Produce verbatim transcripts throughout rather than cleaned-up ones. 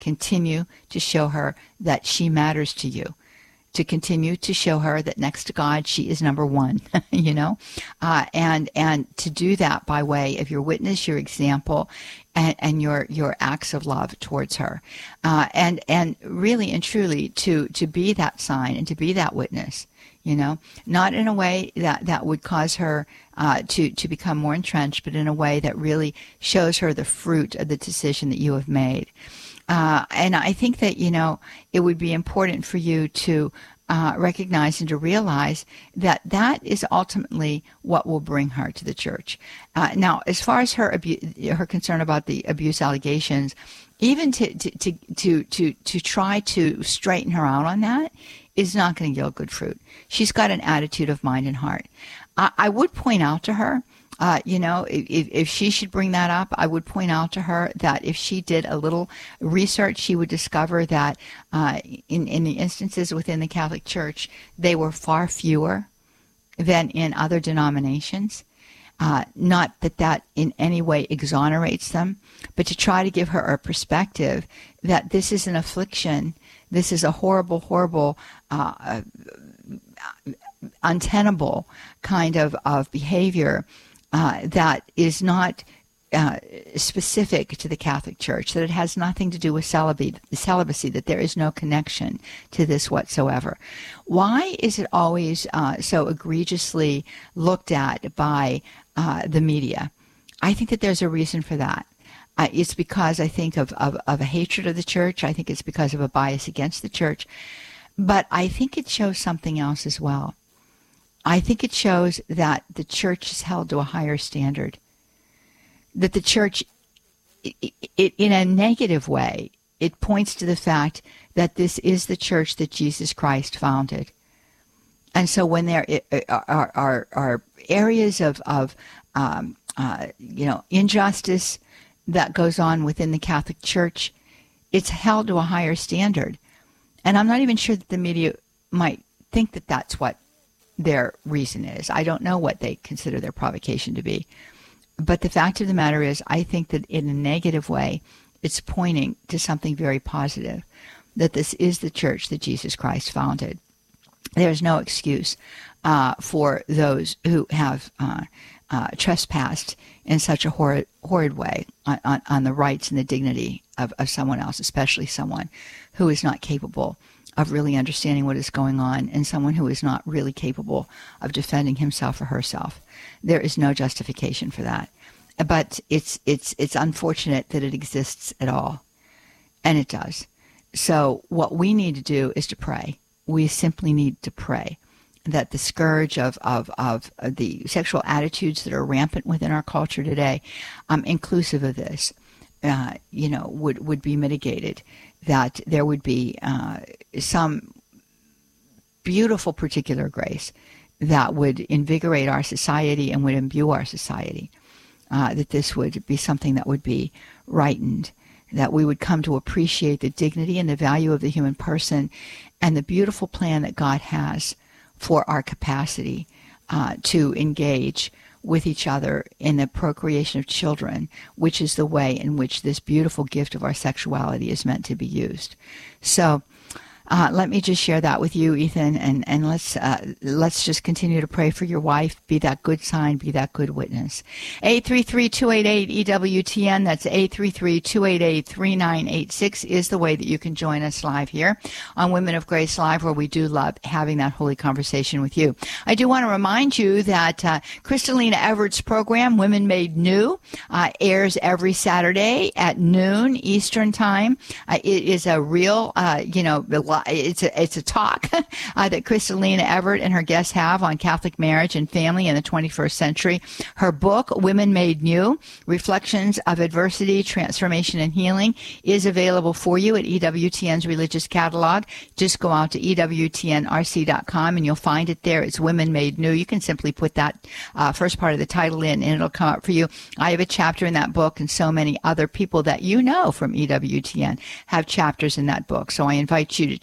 continue to show her that she matters to you, to continue to show her that next to God, she is number one, you know, uh, and and to do that by way of your witness, your example, and, and your your acts of love towards her, uh, and and really and truly to to be that sign and to be that witness, you know, not in a way that that would cause her uh, to to become more entrenched, but in a way that really shows her the fruit of the decision that you have made. Uh, and I think that, you know, it would be important for you to uh, recognize and to realize that that is ultimately what will bring her to the church. Uh, now, as far as her abu- her concern about the abuse allegations, even to to, to to to to try to straighten her out on that is not going to yield good fruit. She's got an attitude of mind and heart. I, I would point out to her, Uh, you know, if, if she should bring that up, I would point out to her that if she did a little research, she would discover that uh, in, in the instances within the Catholic Church, they were far fewer than in other denominations. Uh, not that that in any way exonerates them, but to try to give her a perspective that this is an affliction, this is a horrible, horrible, uh, untenable kind of, of behavior Uh, that is not uh, specific to the Catholic Church, that it has nothing to do with celibacy, celibacy, that there is no connection to this whatsoever. Why is it always uh, so egregiously looked at by uh, the media? I think that there's a reason for that. Uh, it's because I think of, of, of a hatred of the church. I think it's because of a bias against the church. But I think it shows something else as well. I think it shows that the church is held to a higher standard, that the church, it, it, in a negative way, it points to the fact that this is the church that Jesus Christ founded. And so when there are, are, are areas of, of um, uh, you know, injustice that goes on within the Catholic Church, it's held to a higher standard. And I'm not even sure that the media might think that that's what their reason is. I don't know what they consider their provocation to be. But the fact of the matter is, I think that in a negative way, it's pointing to something very positive, that this is the church that Jesus Christ founded. There's no excuse uh, for those who have uh, uh, trespassed in such a horrid, horrid way on, on, on the rights and the dignity of, of someone else, especially someone who is not capable of really understanding what is going on, and someone who is not really capable of defending himself or herself. There is no justification for that. But it's it's it's unfortunate that it exists at all. And it does. So what we need to do is to pray. We simply need to pray that the scourge of, of, of the sexual attitudes that are rampant within our culture today, um, inclusive of this, uh, you know, would, would be mitigated, that there would be uh, some beautiful particular grace that would invigorate our society and would imbue our society, uh, that this would be something that would be rightened, that we would come to appreciate the dignity and the value of the human person and the beautiful plan that God has for our capacity uh, to engage with each other in the procreation of children, which is the way in which this beautiful gift of our sexuality is meant to be used. So uh, let me just share that with you, Ethan, and, and let's uh, let's just continue to pray for your wife. Be that good sign, be that good witness. eight three three, two eight eight, E W T N, that's eight three three, two eight eight, three nine eight six is the way that you can join us live here on Women of Grace Live, where we do love having that holy conversation with you. I do want to remind you that uh, Kristalina Everett's program, Women Made New, uh, airs every Saturday at noon Eastern Time. Uh, it is a real, uh, you know, it's a, it's a talk uh, that Kristalina Everett and her guests have on Catholic marriage and family in the twenty-first century. Her book, Women Made New, Reflections of Adversity, Transformation, and Healing, is available for you at E W T N's Religious Catalog. Just go out to E W T N R C dot com and you'll find it there. It's Women Made New. You can simply put that uh, first part of the title in and it'll come up for you. I have a chapter in that book, and so many other people that you know from E W T N have chapters in that book. So I invite you to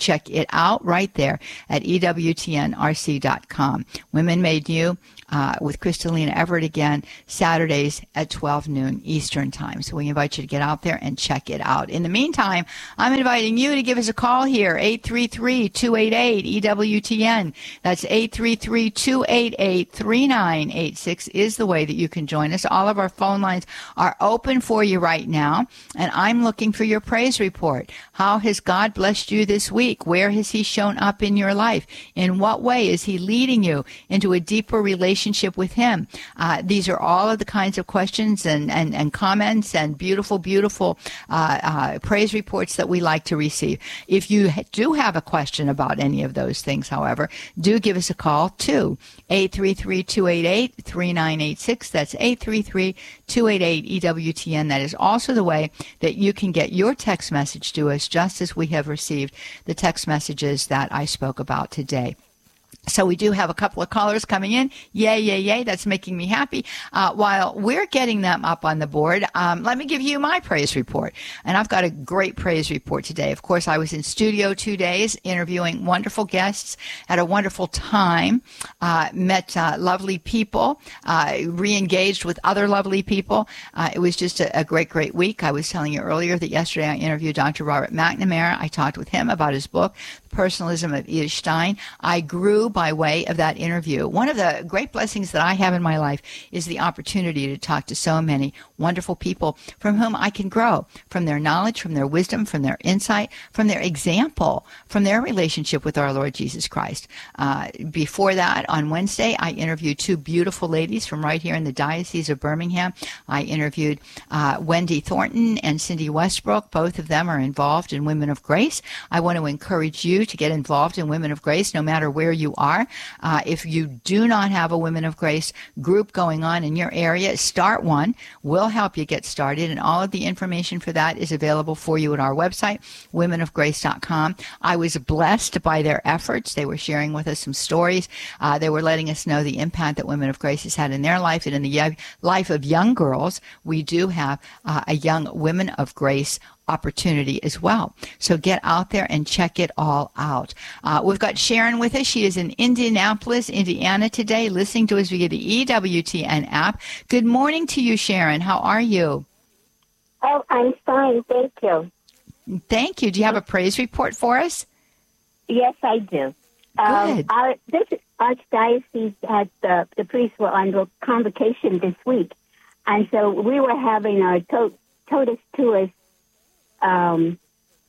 check it out right there at E W T N R C dot com. Women Made New. Uh, with Kristalina Everett again, Saturdays at twelve noon Eastern Time. So we invite you to get out there and check it out. In the meantime, I'm inviting you to give us a call here, eight three three, two eight eight, E W T N. That's eight three three, two eight eight, three nine eight six is the way that you can join us. All of our phone lines are open for you right now, and I'm looking for your praise report. How has God blessed you this week? Where has He shown up in your life? In what way is He leading you into a deeper relationship with Him? Uh, these are all of the kinds of questions and, and, and comments and beautiful, beautiful uh, uh, praise reports that we like to receive. If you do have a question about any of those things, however, do give us a call to eight three three, two eight eight, three nine eight six. That's eight three three, two eight eight, E W T N. That is also the way that you can get your text message to us, just as we have received the text messages that I spoke about today. So we do have a couple of callers coming in. Yay, yay, yay. That's making me happy. Uh, while we're getting them up on the board, um, let me give you my praise report. And I've got a great praise report today. Of course, I was in studio two days interviewing wonderful guests, had a wonderful time, uh, met uh, lovely people, uh, re-engaged with other lovely people. Uh, it was just a, a great, great week. I was telling you earlier that yesterday I interviewed Doctor Robert McNamara. I talked with him about his book, The Personalism of Edith Stein. I grew by way of that interview. One of the great blessings that I have in my life is the opportunity to talk to so many wonderful people from whom I can grow, from their knowledge, from their wisdom, from their insight, from their example, from their relationship with our Lord Jesus Christ. Uh, before that, on Wednesday, I interviewed two beautiful ladies from right here in the Diocese of Birmingham. I interviewed uh, Wendy Thornton and Cindy Westbrook. Both of them are involved in Women of Grace. I want to encourage you to get involved in Women of Grace, no matter where you are. Uh, if you do not have a Women of Grace group going on in your area, start one. We'll help you get started, and all of the information for that is available for you at our website, women of grace dot com. I was blessed by their efforts. They were sharing with us some stories. Uh, they were letting us know the impact that Women of Grace has had in their life and in the young, life of young girls. We do have uh, a young Women of Grace opportunity as well. So get out there and check it all out. Uh, we've got Sharon with us. She is in Indianapolis, Indiana today, listening to us via the E W T N app. Good morning to you, Sharon. How are you? Oh, I'm fine. Thank you. Thank you. Do you have a praise report for us? Yes, I do. Good. Um, our, this Archdiocese had the, the priests were on convocation this week, and so we were having our to, totus tuus Um,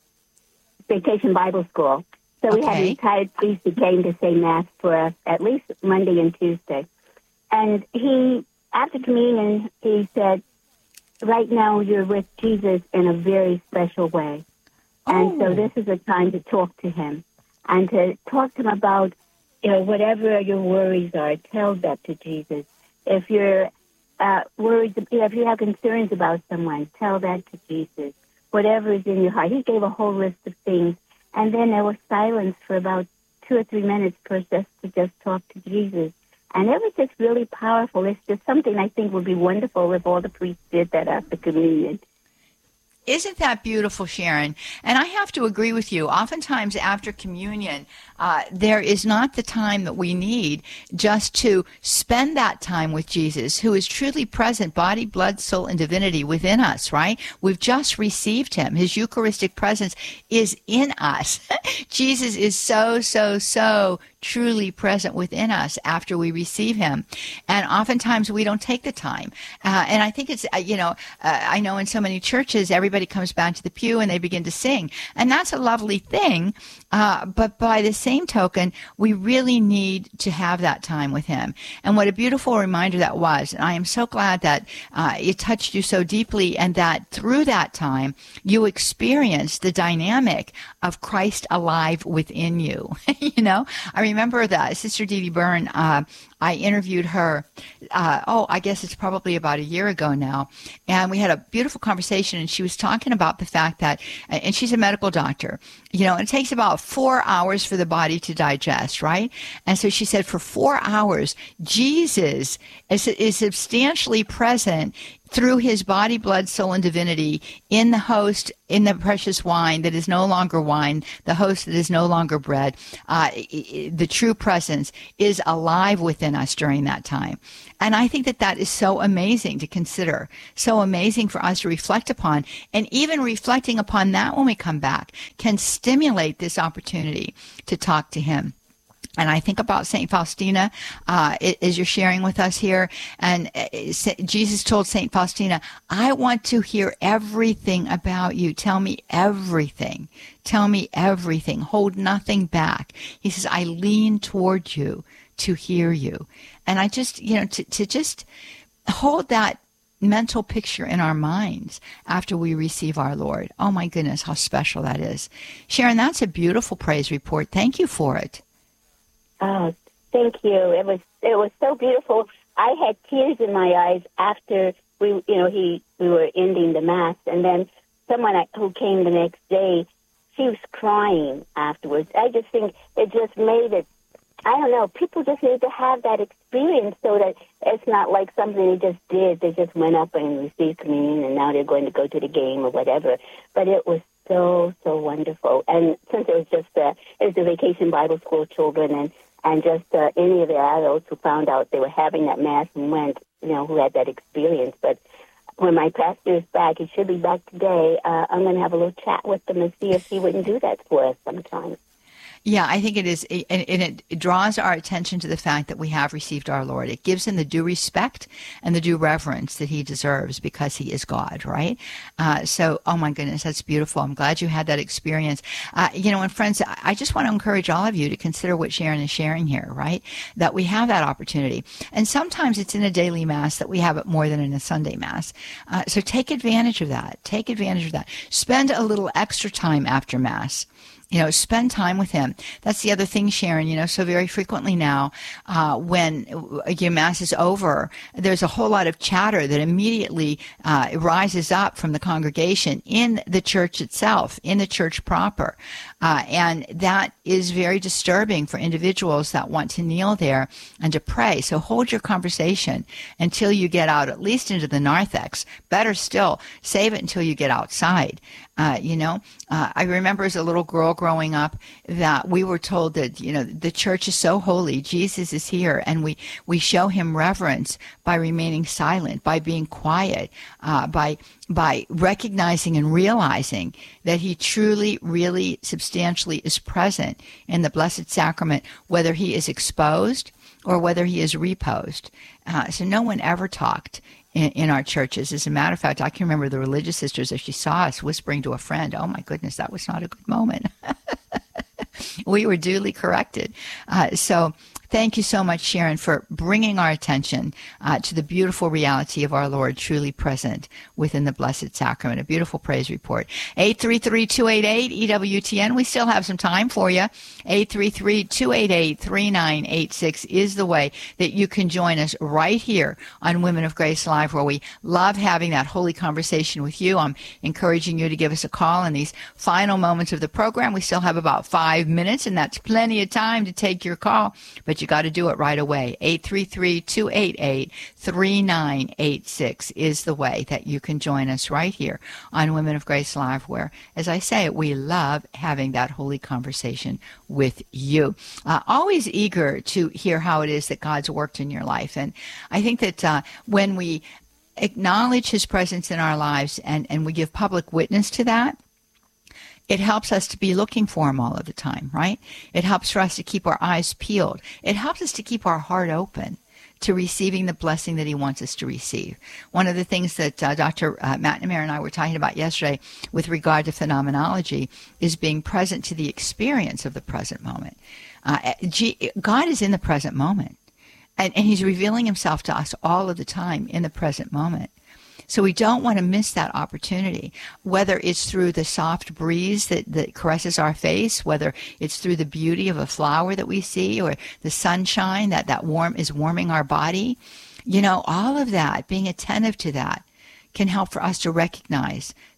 vacation Bible school. So we okay. had a retired priest who came to say Mass for us at least Monday and Tuesday. And he, after communion, he said, right now you're with Jesus in a very special way. Oh. And so this is a time to talk to him and to talk to him about, you know, whatever your worries are, tell that to Jesus. If you're uh, worried, if you have concerns about someone, tell that to Jesus. Whatever is in your heart. He gave a whole list of things. And then there was silence for about two or three minutes for us just to just talk to Jesus. And it was just really powerful. It's just something I think would be wonderful if all the priests did that after communion. Isn't that beautiful, Sharon? And I have to agree with you. Oftentimes after communion, uh, there is not the time that we need just to spend that time with Jesus, who is truly present, body, blood, soul, and divinity within us, right? We've just received him. His Eucharistic presence is in us. Jesus is so, so, so truly present within us after we receive him. And oftentimes we don't take the time. Uh, and I think it's, uh, you know, uh, I know in so many churches, everybody comes back to the pew and they begin to sing. And that's a lovely thing. Uh, but by the same token, we really need to have that time with him. And what a beautiful reminder that was. And I am so glad that uh, it touched you so deeply, and that through that time, you experienced the dynamic of Christ alive within you. You know, I remember that Sister Dee Dee Byrne, uh, I interviewed her, uh, oh, I guess it's probably about a year ago now. And we had a beautiful conversation, and she was talking about the fact that, and she's a medical doctor, you know, and it takes about four hours for the body to digest, right? And so she said for four hours, Jesus is, is substantially present through his body, blood, soul, and divinity in the host, in the precious wine that is no longer wine, the host that is no longer bread. Uh, the true presence is alive within us during that time. And I think that that is so amazing to consider, so amazing for us to reflect upon. And even reflecting upon that when we come back can stimulate this opportunity to talk to him. And I think about Saint Faustina uh, as you're sharing with us here. And Jesus told Saint Faustina, I want to hear everything about you. Tell me everything. Tell me everything. Hold nothing back. He says, I lean toward you to hear you. And I just, you know, to, to just hold that mental picture in our minds after we receive our Lord. Oh, my goodness, how special that is. Sharon, that's a beautiful praise report. Thank you for it. Oh, thank you. It was it was so beautiful. I had tears in my eyes after we, you know, he we were ending the mass, and then someone who came the next day, she was crying afterwards. I just think it just made it. I don't know. People just need to have that experience so that it's not like something they just did. They just went up and received communion, and now they're going to go to the game or whatever. But it was so so wonderful. And since it was just uh, it was the Vacation Bible School children and. And just uh, any of the adults who found out they were having that mass and went, you know, who had that experience. But when my pastor is back, he should be back today, uh, I'm going to have a little chat with him and see if he wouldn't do that for us sometime. Yeah, I think it is, and it draws our attention to the fact that we have received our Lord. It gives him the due respect and the due reverence that he deserves because he is God, right? Uh, so, oh my goodness, that's beautiful. I'm glad you had that experience. Uh, you know, and friends, I just want to encourage all of you to consider what Sharon is sharing here, right? That we have that opportunity. And sometimes it's in a daily mass that we have it more than in a Sunday mass. Uh, so take advantage of that. Take advantage of that. Spend a little extra time after mass. You know, spend time with him. That's the other thing, Sharon, you know, so very frequently now, uh, when your mass is over, there's a whole lot of chatter that immediately uh, rises up from the congregation in the church itself, in the church proper. Uh, and that is very disturbing for individuals that want to kneel there and to pray. So hold your conversation until you get out, at least into the narthex. Better still, save it until you get outside. Uh, you know, uh, I remember as a little girl growing up that we were told that, you know, the church is so holy, Jesus is here, and we, we show him reverence by remaining silent, by being quiet, uh, by by recognizing and realizing that he truly, really, substantially is present in the Blessed Sacrament, whether he is exposed or whether he is reposed. Uh, so no one ever talked In, in our churches. As a matter of fact, I can remember the religious sisters, as she saw us, whispering to a friend, oh my goodness, that was not a good moment. We were duly corrected. Uh, so thank you so much, Sharon, for bringing our attention uh, to the beautiful reality of our Lord truly present within the Blessed Sacrament. A beautiful praise report. eight three three, two eight eight, E W T N. We still have some time for you. eight three three, two eight eight, three nine eight six is the way that you can join us right here on Women of Grace Live, where we love having that holy conversation with you. I'm encouraging you to give us a call in these final moments of the program. We still have about five minutes, and that's plenty of time to take your call, but you got to do it right away. eight three three, two eight eight, three nine eight six is the way that you can join us right here on Women of Grace Live, where, as I say, we love having that holy conversation with you. Uh, always eager to hear how it is that God's worked in your life. And I think that uh, when we acknowledge his presence in our lives and, and we give public witness to that, it helps us to be looking for him all of the time, right? It helps for us to keep our eyes peeled. It helps us to keep our heart open to receiving the blessing that he wants us to receive. One of the things that uh, Doctor Uh, McNamara and I were talking about yesterday with regard to phenomenology is being present to the experience of the present moment. Uh, G- God is in the present moment, and, and he's revealing himself to us all of the time in the present moment. So we don't want to miss that opportunity, whether it's through the soft breeze that, that caresses our face, whether it's through the beauty of a flower that we see, or the sunshine that, that warm is warming our body. You know, all of that, being attentive to that, can help for us to recognize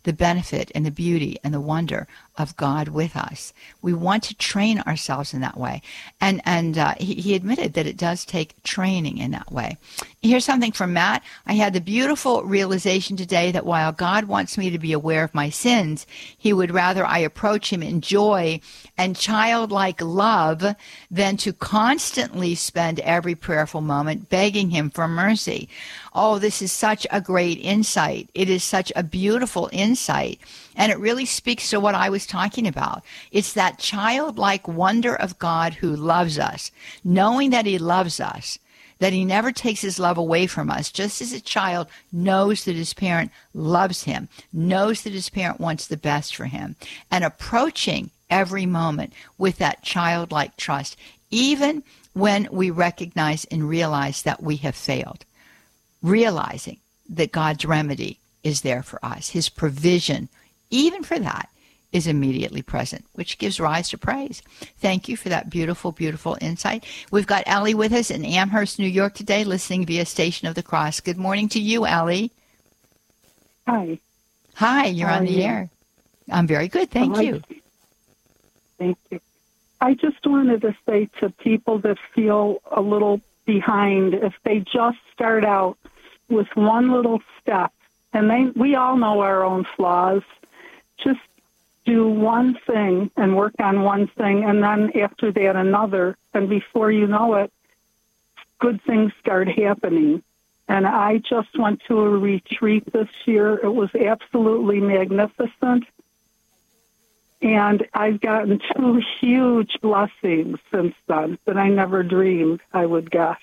the benefit and the beauty and the wonder of God with us. We want to train ourselves in that way. And and uh, he, he admitted that it does take training in that way. Here's something from Matt. I had the beautiful realization today that while God wants me to be aware of my sins, he would rather I approach him in joy and childlike love than to constantly spend every prayerful moment begging him for mercy. Oh, this is such a great insight. It is such a beautiful insight. And it really speaks to what I was talking about. It's that childlike wonder of God who loves us, knowing that he loves us, that he never takes his love away from us, just as a child knows that his parent loves him, knows that his parent wants the best for him, and approaching every moment with that childlike trust, even when we recognize and realize that we have failed. Realizing that God's remedy is there for us. His provision, even for that, is immediately present, which gives rise to praise. Thank you for that beautiful, beautiful insight. We've got Ellie with us in Amherst, New York today, listening via Station of the Cross. Good morning to you, Ellie. Hi. Hi, you're How on the you? air. I'm very good, thank Hi. you. Thank you. I just wanted to say to people that feel a little behind, if they just start out with one little step, and they, we all know our own flaws, just do one thing and work on one thing, and then after that another, and before you know it, good things start happening. And I just went to a retreat this year. It was absolutely magnificent. And I've gotten two huge blessings since then that I never dreamed I would get.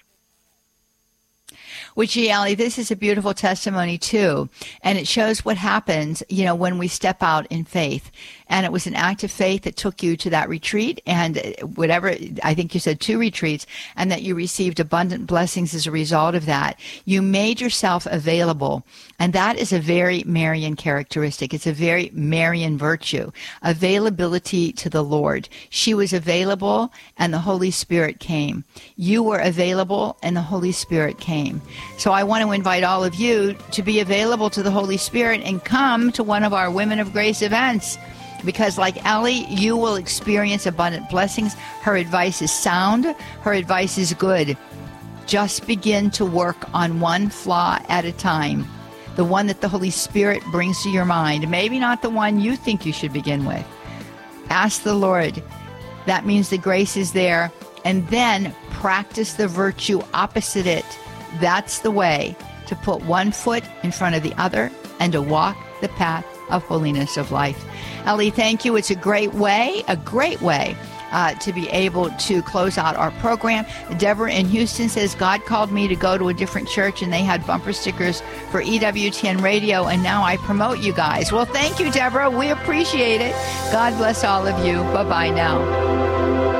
Which, Ellie, this is a beautiful testimony, too. And it shows what happens, you know, when we step out in faith. And it was an act of faith that took you to that retreat and whatever, I think you said two retreats, and that you received abundant blessings as a result of that. You made yourself available. And that is a very Marian characteristic. It's a very Marian virtue. Availability to the Lord. She was available and the Holy Spirit came. You were available and the Holy Spirit came. So I want to invite all of you to be available to the Holy Spirit and come to one of our Women of Grace events. Because like Ellie, you will experience abundant blessings. Her advice is sound. Her advice is good. Just begin to work on one flaw at a time. The one that the Holy Spirit brings to your mind. Maybe not the one you think you should begin with. Ask the Lord. That means the grace is there. And then practice the virtue opposite it. That's the way to put one foot in front of the other and to walk the path of holiness of life. Ellie, thank you. It's a great way, a great way uh, to be able to close out our program. Deborah in Houston says, God called me to go to a different church and they had bumper stickers for E W T N Radio and now I promote you guys. Well, thank you, Deborah. We appreciate it. God bless all of you. Bye-bye now.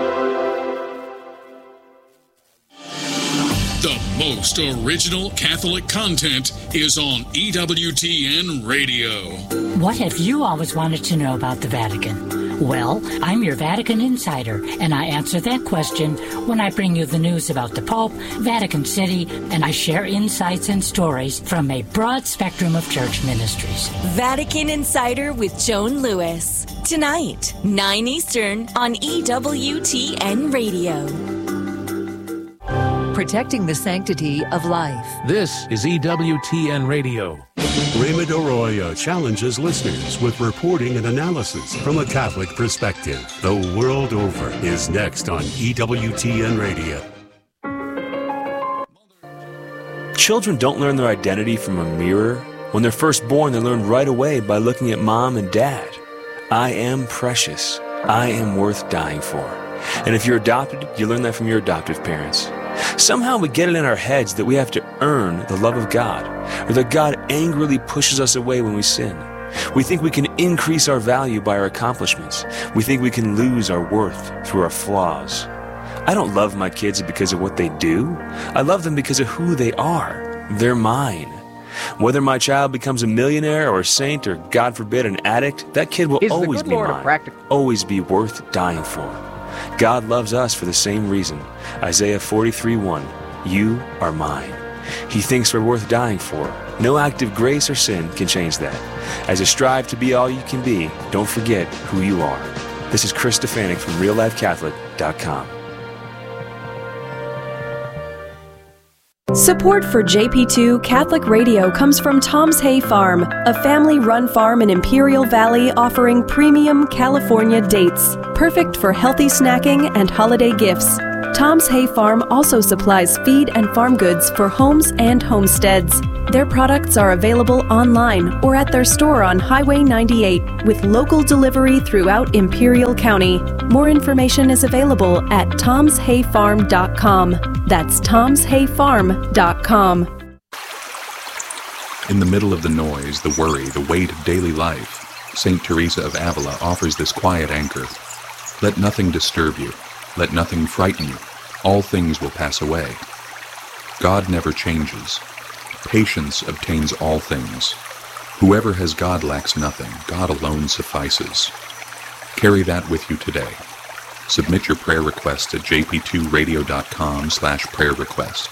The most original Catholic content is on E W T N Radio. What have you always wanted to know about the Vatican? Well, I'm your Vatican insider, and I answer that question when I bring you the news about the Pope, Vatican City, and I share insights and stories from a broad spectrum of church ministries. Vatican Insider with Joan Lewis. Tonight, nine Eastern on E W T N Radio. Protecting the sanctity of life. This is E W T N Radio. Raymond Arroyo challenges listeners with reporting and analysis from a Catholic perspective. The world over is next on E W T N Radio. Children don't learn their identity from a mirror. When they're first born, they learn right away by looking at mom and dad. I am precious. I am worth dying for. And if you're adopted, you learn that from your adoptive parents. Somehow we get it in our heads that we have to earn the love of God, or that God angrily pushes us away when we sin. We think we can increase our value by our accomplishments. We think we can lose our worth through our flaws. I don't love my kids because of what they do. I love them because of who they are. They're mine. Whether my child becomes a millionaire or a saint or, God forbid, an addict, that kid will Is always the good be Lord a mine, practical- always be worth dying for. God loves us for the same reason. Isaiah forty-three one, you are mine. He thinks we're worth dying for. No act of grace or sin can change that. As you strive to be all you can be, don't forget who you are. This is Chris Stefanik from real life catholic dot com. Support for J P two Catholic Radio comes from Tom's Hay Farm, a family-run farm in Imperial Valley offering premium California dates, perfect for healthy snacking and holiday gifts. Tom's Hay Farm also supplies feed and farm goods for homes and homesteads. Their products are available online or at their store on Highway ninety-eight with local delivery throughout Imperial County. More information is available at toms hay farm dot com. That's toms hay farm dot com. In the middle of the noise, the worry, the weight of daily life, Saint Teresa of Avila offers this quiet anchor. Let nothing disturb you. Let nothing frighten you. All things will pass away. God never changes. Patience obtains all things. Whoever has God lacks nothing. God alone suffices. Carry that with you today. Submit your prayer request at j p two radio dot com slash prayer request.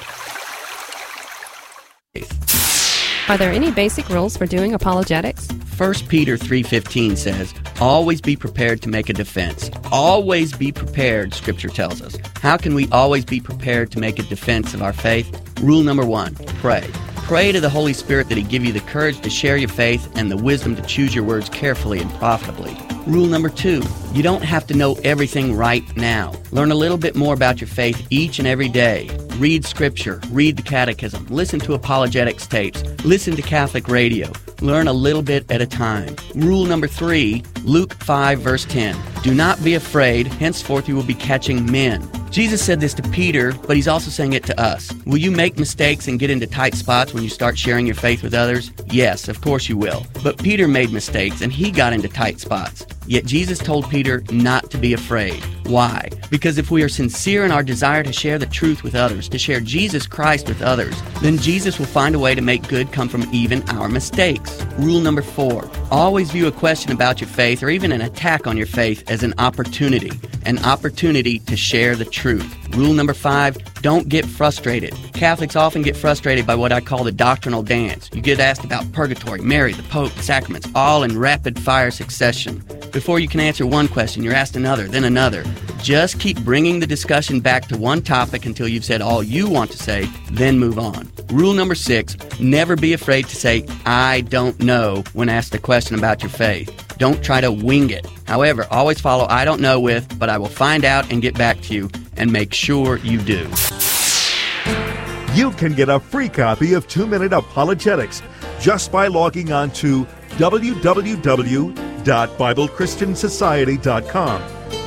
Are there any basic rules for doing apologetics? First Peter three fifteen says, always be prepared to make a defense. Always be prepared, Scripture tells us. How can we always be prepared to make a defense of our faith? Rule number one, pray. Pray to the Holy Spirit that He give you the courage to share your faith and the wisdom to choose your words carefully and profitably. Rule number two, you don't have to know everything right now. Learn a little bit more about your faith each and every day. Read Scripture, read the Catechism, listen to apologetics tapes, listen to Catholic radio. Learn a little bit at a time. Rule number three, Luke five verse ten. Do not be afraid, henceforth you will be catching men. Jesus said this to Peter, but He's also saying it to us. Will you make mistakes and get into tight spots when you start sharing your faith with others? Yes, of course you will. But Peter made mistakes and he got into tight spots. Yet Jesus told Peter not to be afraid. Why? Because if we are sincere in our desire to share the truth with others, to share Jesus Christ with others, then Jesus will find a way to make good come from even our mistakes. Rule number four, always view a question about your faith or even an attack on your faith as an opportunity, an opportunity to share the truth. Rule number five, don't get frustrated. Catholics often get frustrated by what I call the doctrinal dance. You get asked about purgatory, Mary, the Pope, the sacraments, all in rapid-fire succession. Before you can answer one question, you're asked another, then another. Just keep bringing the discussion back to one topic until you've said all you want to say, then move on. Rule number six, never be afraid to say, I don't know, when asked a question about your faith. Don't try to wing it. However, always follow I don't know with, but I will find out and get back to you, and make sure you do. You can get a free copy of Two Minute Apologetics just by logging on to w w w dot bible christian society dot com.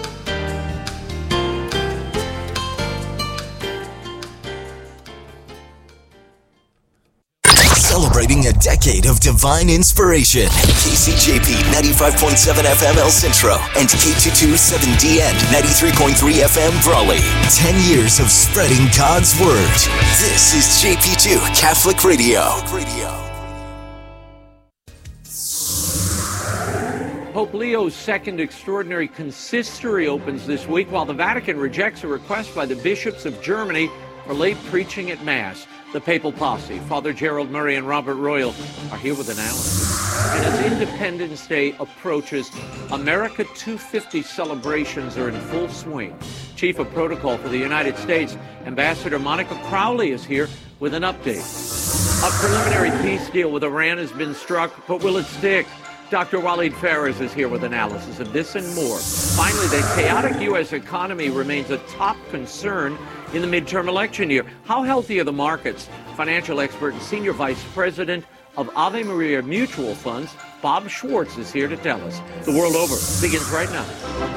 Celebrating a decade of divine inspiration. K C J P ninety-five point seven F M El Centro and K two twenty-seven D N ninety-three point three F M Brawley. Ten years of spreading God's Word. This is J P two Catholic Radio. Pope Leo's second extraordinary consistory opens this week while the Vatican rejects a request by the bishops of Germany for lay preaching at Mass. The Papal Posse, Father Gerald Murray and Robert Royal, are here with analysis. And as Independence Day approaches, America two fifty celebrations are in full swing. Chief of Protocol for the United States, Ambassador Monica Crowley, is here with an update. A preliminary peace deal with Iran has been struck, but will it stick? Doctor Walid Phares is here with analysis of this and more. Finally, the chaotic U S economy remains a top concern in the midterm election year. How healthy are the markets? Financial expert and senior vice president of Ave Maria Mutual Funds, Bob Schwartz, is here to tell us. The World Over begins right now.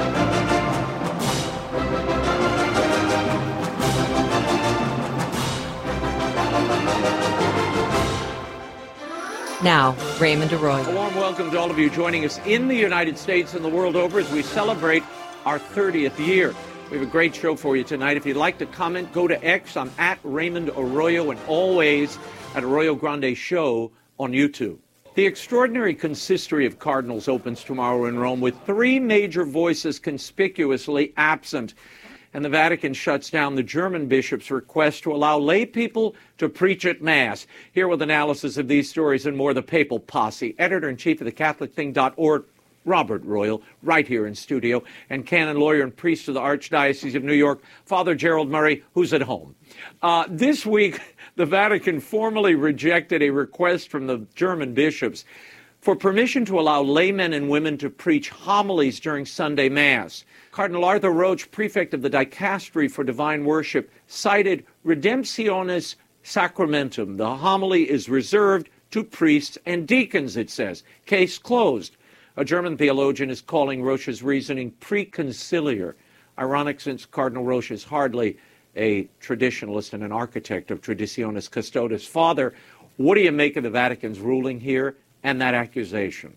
Now, Raymond Arroyo. A warm welcome to all of you joining us in the United States and the world over as we celebrate our thirtieth year. We have a great show for you tonight. If you'd like to comment, go to X. I'm at Raymond Arroyo, and always at Arroyo Grande Show on YouTube. The extraordinary consistory of cardinals opens tomorrow in Rome with three major voices conspicuously absent. and the Vatican shuts down the German bishop's request to allow lay people to preach at Mass. Here with analysis of these stories and more, the Papal Posse, editor-in-chief of the Catholic Thing dot org, Robert Royal, right here in studio, and canon, lawyer, and priest of the Archdiocese of New York, Father Gerald Murray, who's at home. Uh, this week, the Vatican formally rejected a request from the German bishops for permission to allow laymen and women to preach homilies during Sunday Mass. Cardinal Arthur Roach, prefect of the Dicastery for Divine Worship, cited Redemptionis Sacramentum. The homily is reserved to priests and deacons, it says. Case closed. A German theologian is calling Roche's reasoning preconciliar. Ironic, since Cardinal Roche is hardly a traditionalist and an architect of Traditionis Custodes. Father, what do you make of the Vatican's ruling here and that accusation?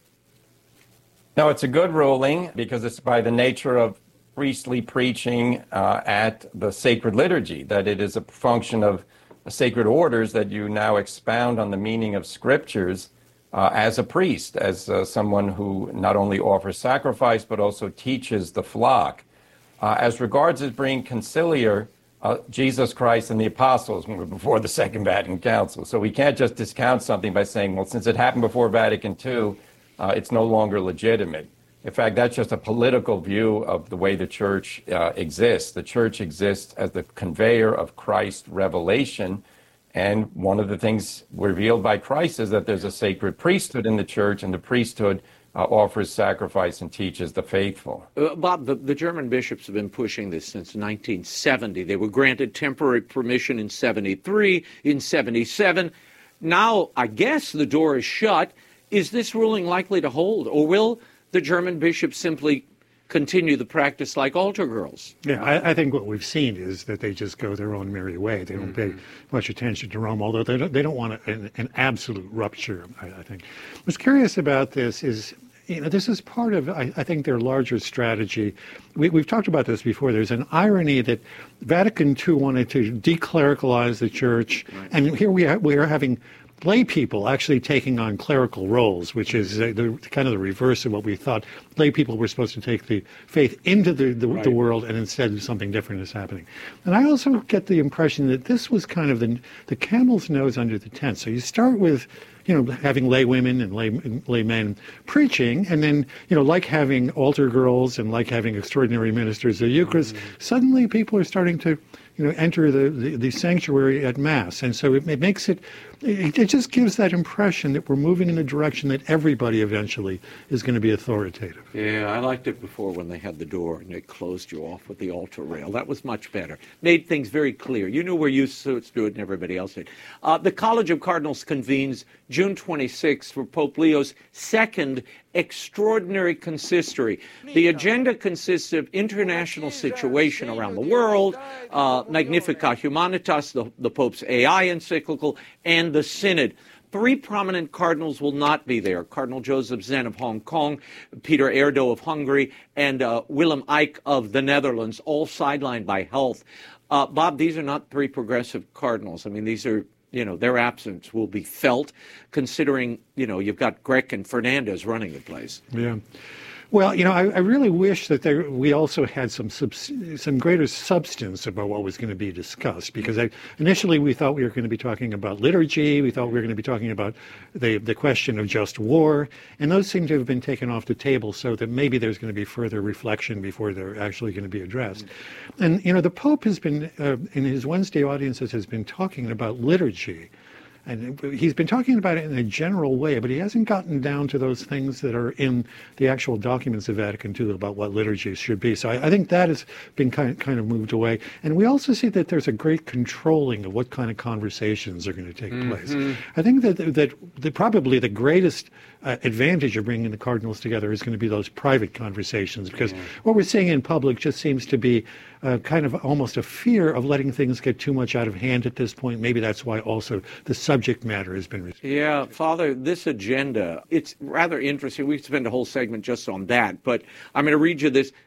No, it's a good ruling because it's by the nature of priestly preaching uh, at the sacred liturgy, that it is a function of sacred orders that you now expound on the meaning of scriptures uh, as a priest, as uh, someone who not only offers sacrifice but also teaches the flock. Uh, as regards as being conciliar, uh, Jesus Christ and the apostles were before the Second Vatican Council. So we can't just discount something by saying, well, since it happened before Vatican Two, uh, it's no longer legitimate. In fact, that's just a political view of the way the church uh, exists. The church exists as the conveyor of Christ's revelation. And one of the things revealed by Christ is that there's a sacred priesthood in the church, and the priesthood uh, offers sacrifice and teaches the faithful. Uh, Bob, the, the German bishops have been pushing this since nineteen seventy. They were granted temporary permission in seventy-three, in seventy-seven. Now, I guess the door is shut. Is this ruling likely to hold, or will the German bishops simply continue the practice like altar girls? Yeah, I, I think what we've seen is that they just go their own merry way. They don't mm-hmm. pay much attention to Rome, although they don't, they don't want a, an, an absolute rupture, I, I think. What's curious about this is, you know, this is part of, I, I think, their larger strategy. We, we've talked about this before. There's an irony that Vatican Two wanted to declericalize the church, right. and here we are, we are having lay people actually taking on clerical roles, which is uh, the, kind of the reverse of what we thought. Lay people were supposed to take the faith into the, the, right. the world, and instead something different is happening. And I also get the impression that this was kind of the, the camel's nose under the tent. So you start with, you know, having lay women and lay, lay men preaching, and then, you know, like having altar girls and like having extraordinary ministers of the Eucharist, mm-hmm. suddenly people are starting to, you know, enter the, the, the sanctuary at Mass. And so it, it makes it, it, it just gives that impression that we're moving in a direction that everybody eventually is going to be authoritative. Yeah, I liked it before when they had the door and they closed you off with the altar rail. That was much better. Made things very clear. You knew where you stood and everybody else did. Uh, the College of Cardinals convenes June twenty-sixth for Pope Leo's second extraordinary consistory. The agenda consists of international situation around the world, uh, Magnificat Humanitas, the, the Pope's A I encyclical, and the Synod. Three prominent cardinals will not be there. Cardinal Joseph Zen of Hong Kong, Peter Erdo of Hungary, and uh, Willem Eyck of the Netherlands, all sidelined by health. Uh, Bob, these are not three progressive cardinals. I mean, these are, you know, their absence will be felt, considering, you know, you've got Grech and Fernandez running the place. Yeah. Well, you know, I, I really wish that there, we also had some subs, some greater substance about what was going to be discussed, because I, initially we thought we were going to be talking about liturgy, we thought we were going to be talking about the, the question of just war, and those seem to have been taken off the table, so that maybe there's going to be further reflection before they're actually going to be addressed. And, you know, the Pope has been, uh, in his Wednesday audiences, has been talking about liturgy. And he's been talking about it in a general way, but he hasn't gotten down to those things that are in the actual documents of Vatican Two about what liturgy should be. So I, I think that has been kind of, kind of moved away. And we also see that there's a great controlling of what kind of conversations are going to take mm-hmm. place. I think that that the, probably the greatest uh, advantage of bringing the cardinals together is going to be those private conversations, because yeah. what we're seeing in public just seems to be uh, kind of almost a fear of letting things get too much out of hand at this point. Maybe that's why also the subject matter has been. Yeah, Father, this agenda, it's rather interesting. We could spend a whole segment just on that, but I'm going to read you this.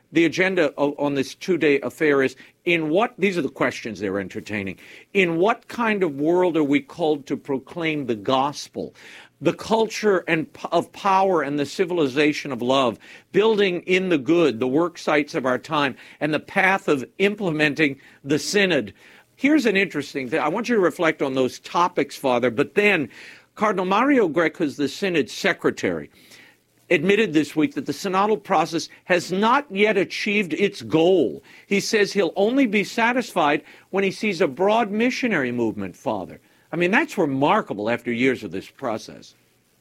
the agenda on this two-day affair is, in what, these are the questions they're entertaining, in what kind of world are we called to proclaim the gospel, the culture and of power and the civilization of love, building in the good, the work sites of our time, and the path of implementing the synod? Here's an interesting thing. I want you to reflect on those topics, Father, but then Cardinal Mario Grech, who's the synod secretary, admitted this week that the synodal process has not yet achieved its goal. He says he'll only be satisfied when he sees a broad missionary movement, Father. I mean, that's remarkable after years of this process.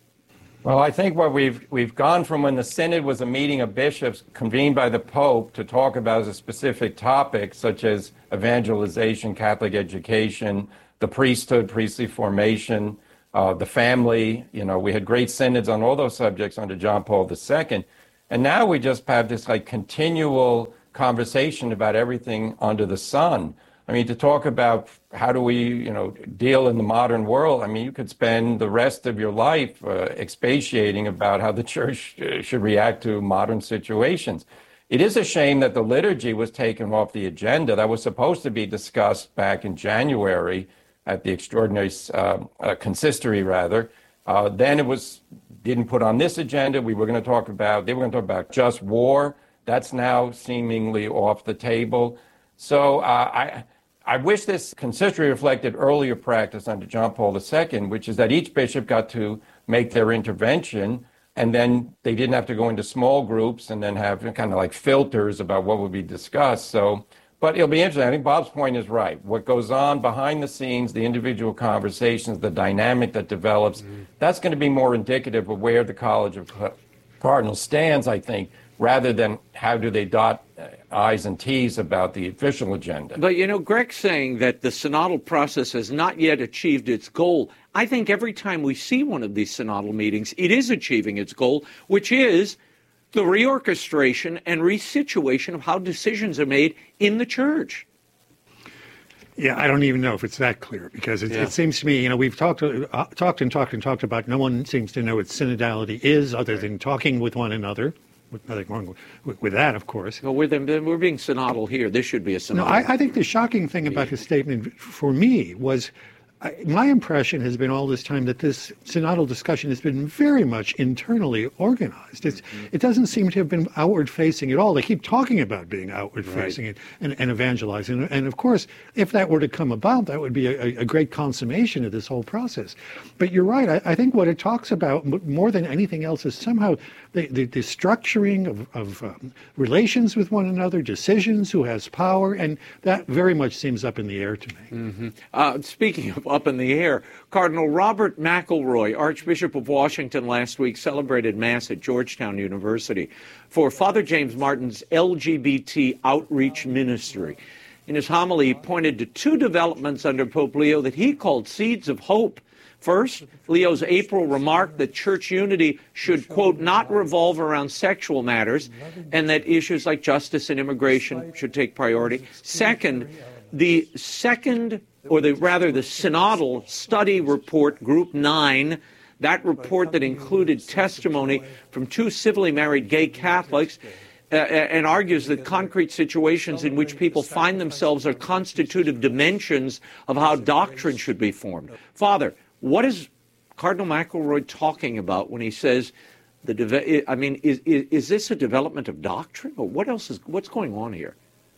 Well, I think what we've we've gone from when the synod was a meeting of bishops convened by the Pope to talk about a specific topic, such as evangelization, Catholic education, the priesthood, priestly formation, Uh, the family. You know, we had great synods on all those subjects under John Paul the Second. And now we just have this like continual conversation about everything under the sun. I mean, to talk about how do we, you know, deal in the modern world, I mean, you could spend the rest of your life uh, expatiating about how the church uh, should react to modern situations. It is a shame that the liturgy was taken off the agenda. That was supposed to be discussed back in January at the extraordinary uh, uh, consistory, rather. Uh, then it was didn't put on this agenda. We were going to talk about, they were going to talk about just war. That's now seemingly off the table. So uh, I I wish this consistory reflected earlier practice under John Paul the Second, which is that each bishop got to make their intervention, and then they didn't have to go into small groups and then have kind of like filters about what would be discussed. So, but it'll be interesting. I think Bob's point is right. What goes on behind the scenes, the individual conversations, the dynamic that develops, mm-hmm. that's going to be more indicative of where the College of Cardinals stands, I think, rather than how do they dot I's and T's about the official agenda. But, you know, Greg's saying that the synodal process has not yet achieved its goal. I think every time we see one of these synodal meetings, it is achieving its goal, which is the reorchestration and resituation of how decisions are made in the church. Yeah, I don't even know if it's that clear, because it, yeah. it seems to me, you know, we've talked uh, talked and talked and talked about, no one seems to know what synodality is other right. than talking with one another. With nothing wrong with, with that, of course. Well, we're, the, we're being synodal here. This should be a synodal. No, I, I think the shocking thing about his statement for me was, I, my impression has been all this time that this synodal discussion has been very much internally organized. It's, mm-hmm. It doesn't seem to have been outward-facing at all. They keep talking about being outward-facing right. and, and, and evangelizing. And, of course, if that were to come about, that would be a, a great consummation of this whole process. But you're right. I, I think what it talks about more than anything else is somehow the, the, the structuring of, of um, relations with one another, decisions, who has power, and that very much seems up in the air to me. Mm-hmm. Uh, speaking of up in the air, Cardinal Robert McElroy, Archbishop of Washington, last week celebrated Mass at Georgetown University for Father James Martin's L G B T outreach ministry. In his homily, he pointed to two developments under Pope Leo that he called seeds of hope. First, Leo's April remark that church unity should, quote, not revolve around sexual matters, and that issues like justice and immigration should take priority. Second, the second, or the rather the synodal study report, Group nine, that report that included testimony from two civilly married gay Catholics, uh, and argues that concrete situations in which people find themselves are constitutive dimensions of how doctrine should be formed. Father, what is Cardinal McElroy talking about when he says the? De- I mean, is, is is this a development of doctrine, or what else is what's going on here?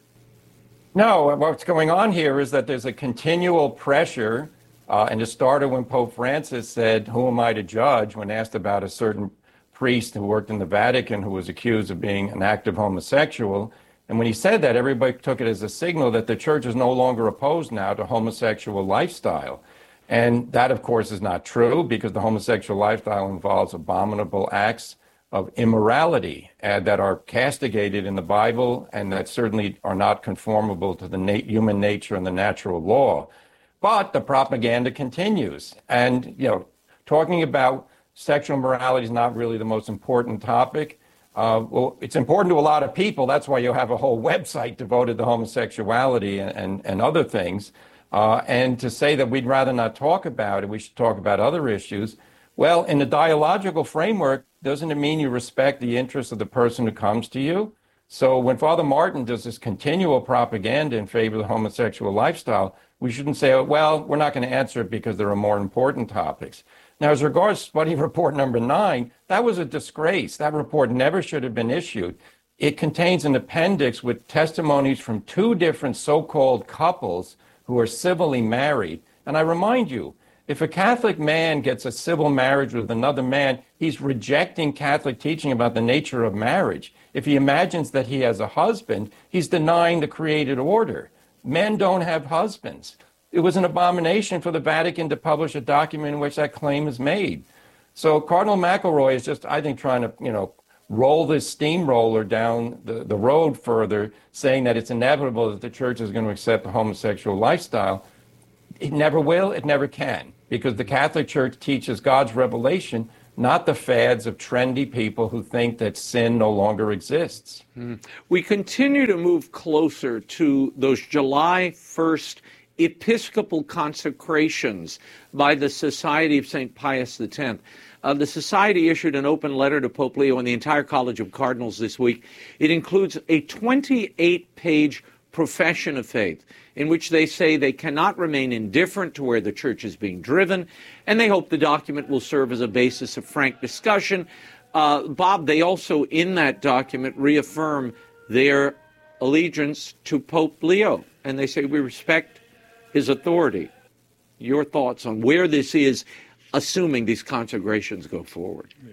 No, what's going on here is that there's a continual pressure, uh, and it started when Pope Francis said, "Who am I to judge?" when asked about a certain priest who worked in the Vatican who was accused of being an active homosexual. And when he said that, everybody took it as a signal that the church is no longer opposed now to homosexual lifestyle. And that, of course, is not true, because the homosexual lifestyle involves abominable acts of immorality uh, that are castigated in the Bible and that certainly are not conformable to the na- human nature and the natural law. But the propaganda continues. And, you know, talking about sexual morality is not really the most important topic. Uh, well, it's important to a lot of people. That's why you have a whole website devoted to homosexuality and, and, and other things. Uh, and to say that we'd rather not talk about it, we should talk about other issues. Well, in the dialogical framework, doesn't it mean you respect the interests of the person who comes to you? So when Father Martin does this continual propaganda in favor of the homosexual lifestyle, we shouldn't say, oh, well, we're not going to answer it because there are more important topics. Now, as regards study report number nine, that was a disgrace. That report never should have been issued. It contains an appendix with testimonies from two different so-called couples who are civilly married. And I remind you, if a Catholic man gets a civil marriage with another man, he's rejecting Catholic teaching about the nature of marriage. If he imagines that he has a husband, he's denying the created order. Men don't have husbands. It was an abomination for the Vatican to publish a document in which that claim is made. So Cardinal McElroy is just, I think, trying to, you know, roll this steamroller down the, the road further, saying that it's inevitable that the church is going to accept the homosexual lifestyle. It never will, it never can, because the Catholic Church teaches God's revelation, not the fads of trendy people who think that sin no longer exists. Mm. We continue to move closer to those July first Episcopal consecrations by the Society of Saint Pius X. Uh, the Society issued an open letter to Pope Leo and the entire College of Cardinals this week. It includes a twenty-eight page profession of faith in which they say they cannot remain indifferent to where the church is being driven, and they hope the document will serve as a basis of frank discussion. Uh, Bob, they also in that document reaffirm their allegiance to Pope Leo, and they say we respect his authority. Your thoughts on where this is, assuming these consecrations go forward? Yeah.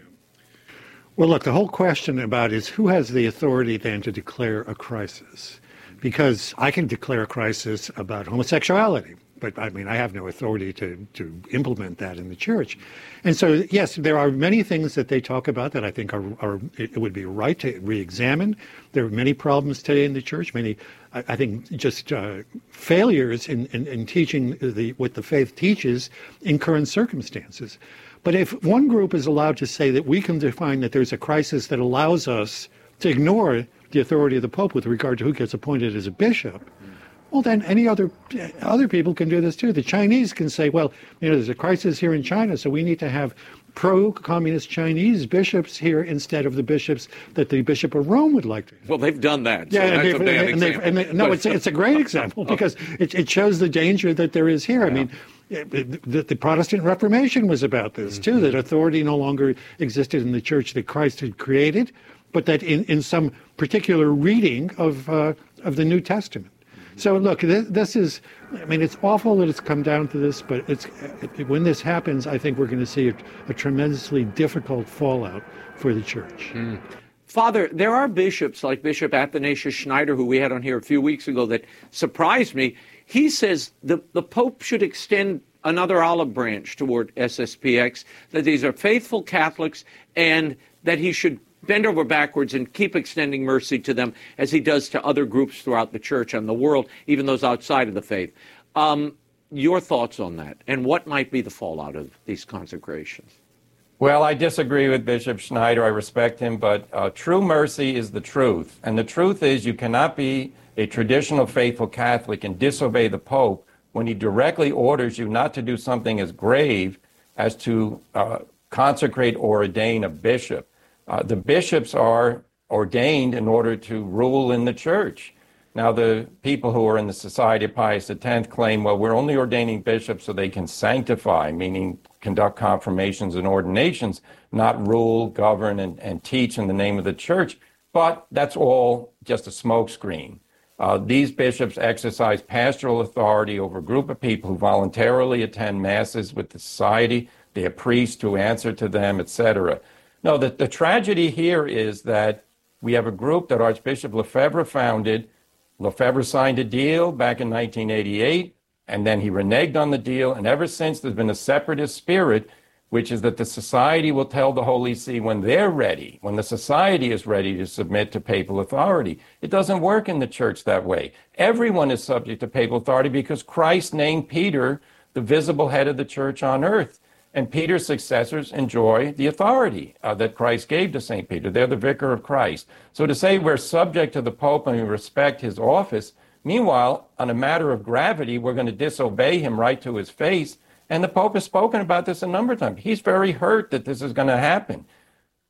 Well, look, the whole question about is who has the authority then to declare a crisis? Because I can declare a crisis about homosexuality, but I mean, I have no authority to, to implement that in the church. And so, yes, there are many things that they talk about that I think are, are it would be right to re-examine. There are many problems today in the church, many, I, I think, just uh, failures in, in, in teaching the, what the faith teaches in current circumstances. But if one group is allowed to say that we can define that there's a crisis that allows us to ignore the authority of the Pope with regard to who gets appointed as a bishop, well, then any other other people can do this too. The Chinese can say, well, you know, there's a crisis here in China, so we need to have pro-communist Chinese bishops here instead of the bishops that the Bishop of Rome would like to. Well, they've done that. So yeah, that's and a bad and example. And they, no, it's it's a great example because it, it shows the danger that there is here. Yeah. I mean, the, the Protestant Reformation was about this too, mm-hmm. that authority no longer existed in the church that Christ had created, but that in, in some particular reading of uh, of the New Testament. So look, this, this is, I mean, it's awful that it's come down to this, but it's it, when this happens, I think we're going to see a, a tremendously difficult fallout for the church. Mm. Father, there are bishops like Bishop Athanasius Schneider, who we had on here a few weeks ago, that surprised me. He says the, the Pope should extend another olive branch toward S S P X, that these are faithful Catholics, and that he should bend over backwards and keep extending mercy to them as he does to other groups throughout the church and the world, even those outside of the faith. Um, your thoughts on that, and what might be the fallout of these consecrations? Well, I disagree with Bishop Schneider. I respect him, but uh, true mercy is the truth. And the truth is you cannot be a traditional faithful Catholic and disobey the Pope when he directly orders you not to do something as grave as to uh, consecrate or ordain a bishop. Uh, the bishops are ordained in order to rule in the church. Now, the people who are in the Society of Pius X claim, well, we're only ordaining bishops so they can sanctify, meaning conduct confirmations and ordinations, not rule, govern, and, and teach in the name of the church. But that's all just a smokescreen. Uh, these bishops exercise pastoral authority over a group of people who voluntarily attend masses with the society. They have priests who answer to them, et cetera. No, the, the tragedy here is that we have a group that Archbishop Lefebvre founded. Lefebvre signed a deal back in nineteen eighty-eight, and then he reneged on the deal. And ever since, there's been a separatist spirit, which is that the society will tell the Holy See when they're ready, when the society is ready to submit to papal authority. It doesn't work in the church that way. Everyone is subject to papal authority because Christ named Peter the visible head of the church on earth. And Peter's successors enjoy the authority uh, that Christ gave to Saint Peter. They're the vicar of Christ. So to say we're subject to the Pope and we respect his office, meanwhile, on a matter of gravity, we're going to disobey him right to his face. And the Pope has spoken about this a number of times. He's very hurt that this is going to happen.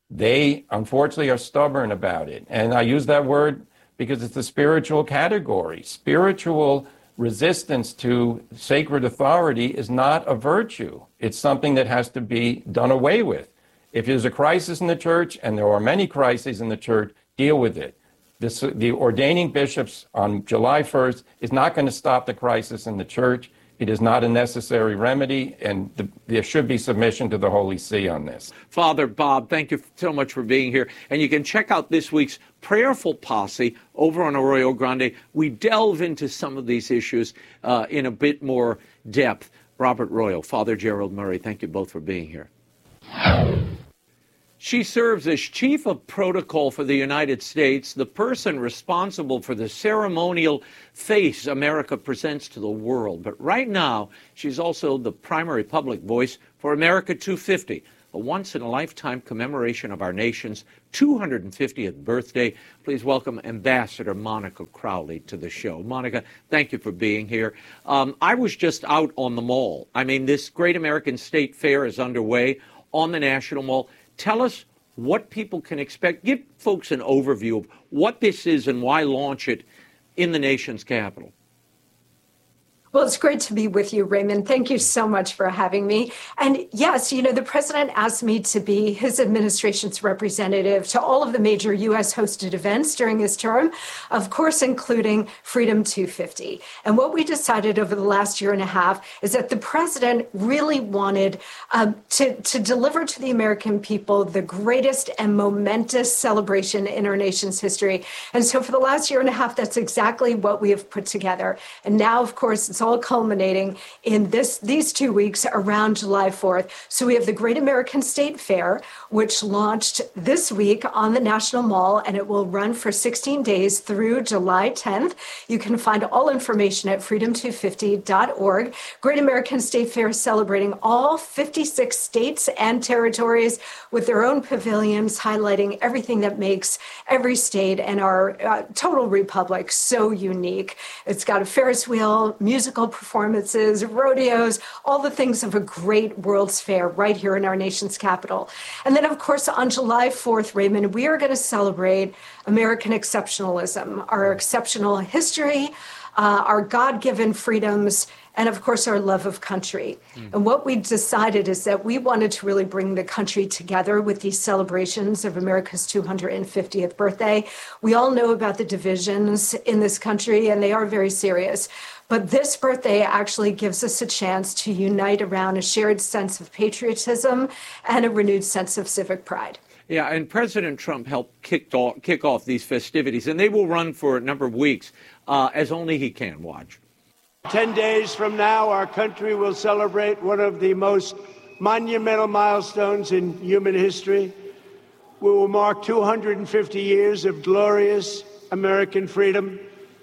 They, unfortunately, are stubborn about it. And I use that word because it's a spiritual category. Spiritual resistance to sacred authority is not a virtue. It's something that has to be done away with. If there's a crisis in the church, and there are many crises in the church, deal with it. This, the ordaining bishops on July first is not going to stop the crisis in the church. It is not a necessary remedy, and the, there should be submission to the Holy See on this. Father Bob, thank you so much for being here. And you can check out this week's Prayerful Posse over on Arroyo Grande. We delve into some of these issues uh, in a bit more depth. Robert Royal, Father Gerald Murray, thank you both for being here. She serves as Chief of Protocol for the United States, the person responsible for the ceremonial face America presents to the world. But right now, she's also the primary public voice for America two fifty, a once-in-a-lifetime commemoration of our nation's two hundred fiftieth birthday. Please welcome Ambassador Monica Crowley to the show. Monica, thank you for being here. Um, I was just out on the mall. I mean, this Great American State Fair is underway on the National Mall. Tell us what people can expect. Give folks an overview of what this is and why launch it in the nation's capital. Well, it's great to be with you, Raymond. Thank you so much for having me. And yes, you know, the president asked me to be his administration's representative to all of the major U S hosted events during his term, of course, including Freedom two fifty. And what we decided over the last year and a half is that the president really wanted um, to, to deliver to the American people the greatest and momentous celebration in our nation's history. And so for the last year and a half, that's exactly what we have put together. And now, of course, it's all culminating in this these two weeks around July fourth. So we have the Great American State Fair, which launched this week on the National Mall, and it will run for sixteen days through July tenth. You can find all information at freedom two fifty dot org. Great American State Fair celebrating all fifty-six states and territories with their own pavilions, highlighting everything that makes every state and our uh, total republic so unique. It's got a Ferris wheel, musical performances, rodeos, all the things of a great World's Fair right here in our nation's capital. And then, of course, on July fourth, Raymond, we are going to celebrate American exceptionalism, our exceptional history, uh, our God-given freedoms, and of course, our love of country. Mm. And what we decided is that we wanted to really bring the country together with these celebrations of America's two hundred fiftieth birthday. We all know about the divisions in this country, and they are very serious. But this birthday actually gives us a chance to unite around a shared sense of patriotism and a renewed sense of civic pride. Yeah, and President Trump helped kick off, kick off these festivities, and they will run for a number of weeks, uh, as only he can. Watch. Ten days from now, our country will celebrate one of the most monumental milestones in human history. We will mark two hundred fifty years of glorious American freedom.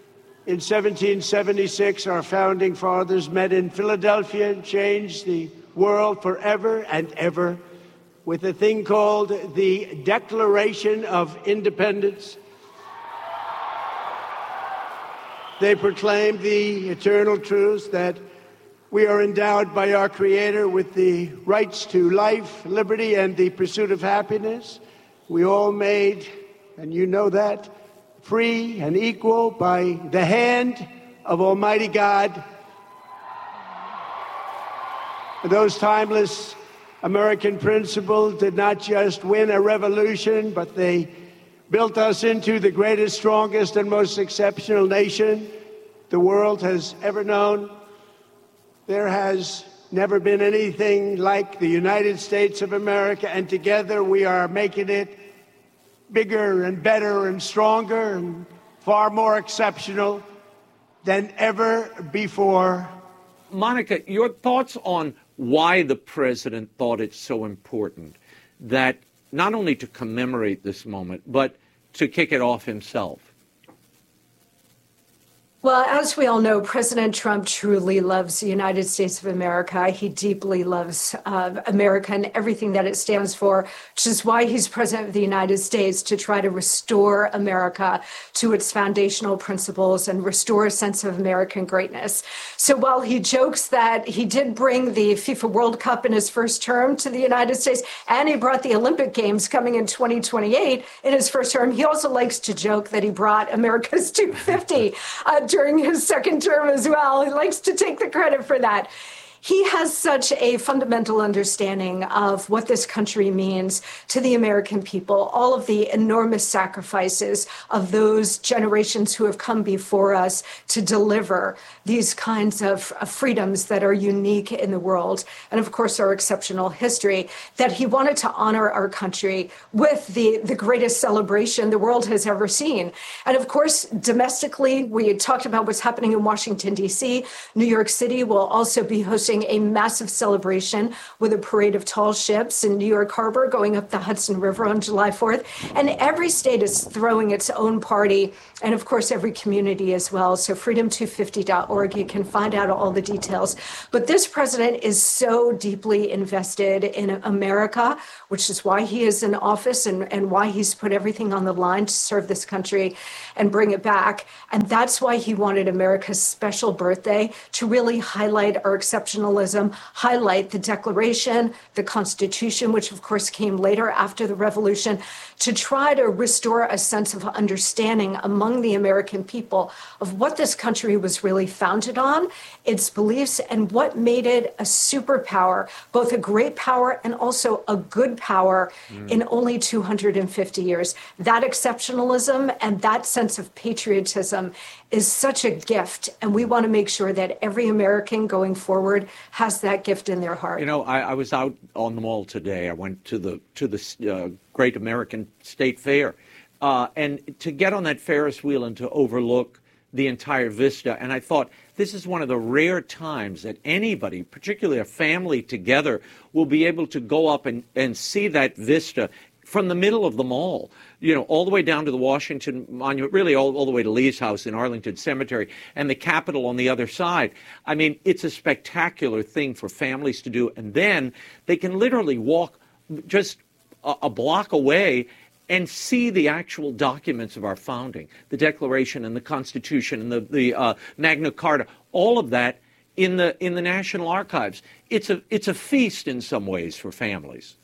In seventeen seventy-six, our founding fathers met in Philadelphia and changed the world forever and ever with a thing called the Declaration of Independence. They proclaimed the eternal truth that we are endowed by our Creator with the rights to life, liberty, and the pursuit of happiness. We all made, and you know that, free and equal by the hand of Almighty God. Those timeless American principles did not just win a revolution, but they built us into the greatest, strongest, and most exceptional nation the world has ever known. There has never been anything like the United States of America, and together we are making it bigger and better and stronger and far more exceptional than ever before. Monica, your thoughts on why the president thought it so important that not only to commemorate this moment, but to kick it off himself? Well, as we all know, President Trump truly loves the United States of America. He deeply loves uh, America and everything that it stands for, which is why he's president of the United States, to try to restore America to its foundational principles and restore a sense of American greatness. So while he jokes that he did bring the FIFA World Cup in his first term to the United States, and he brought the Olympic Games coming in twenty twenty-eight in his first term, he also likes to joke that he brought America's two fifty uh, during his second term as well. He likes to take the credit for that. He has such a fundamental understanding of what this country means to the American people, all of the enormous sacrifices of those generations who have come before us to deliver these kinds of, of freedoms that are unique in the world, and of course our exceptional history, that he wanted to honor our country with the, the greatest celebration the world has ever seen. And of course, domestically, we talked about what's happening in Washington, D C. New York City will also be hosting a massive celebration with a parade of tall ships in New York Harbor going up the Hudson River on July fourth. And every state is throwing its own party, and of course every community as well. So freedom two fifty dot org, you can find out all the details. But this president is so deeply invested in America, which is why he is in office and, and why he's put everything on the line to serve this country and bring it back. And that's why he wanted America's special birthday to really highlight our exceptionalism, highlight the Declaration, the Constitution, which of course came later after the Revolution, to try to restore a sense of understanding among the American people of what this country was really founded on, its beliefs, and what made it a superpower, both a great power and also a good power mm. in only two hundred fifty years. That exceptionalism and that sense of patriotism is such a gift, and we want to make sure that every American going forward has that gift in their heart. You know, I, I was out on the mall today. I went to the to the uh, Great American State Fair, uh, and to get on that Ferris wheel and to overlook the entire vista, and I thought, this is one of the rare times that anybody, particularly a family together, will be able to go up and, and see that vista from the middle of the mall, you know, all the way down to the Washington Monument, really all, all the way to Lee's house in Arlington Cemetery, and the Capitol on the other side. I mean, it's a spectacular thing for families to do. And then they can literally walk just a, a block away and see the actual documents of our founding, the Declaration and the Constitution and the, the uh, Magna Carta, all of that in the in the National Archives. It's a it's a feast in some ways for families.